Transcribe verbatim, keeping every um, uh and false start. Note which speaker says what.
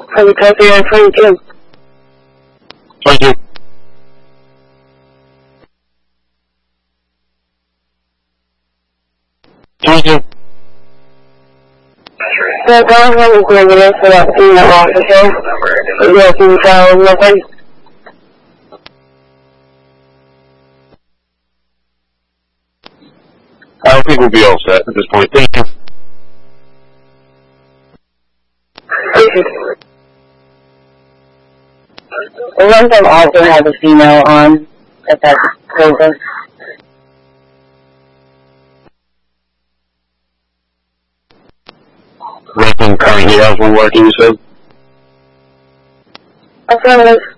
Speaker 1: I will talk to you in twenty-two.
Speaker 2: Thank you. Thank you.
Speaker 1: So, don't have any perimeters for that female officer. Yes, you tell nothing.
Speaker 2: I think we'll be all set at this point. Thank you.
Speaker 1: Thank you. The one time also has a female on at that over.
Speaker 2: Reckon currently has one working, you said?
Speaker 1: Affirmative.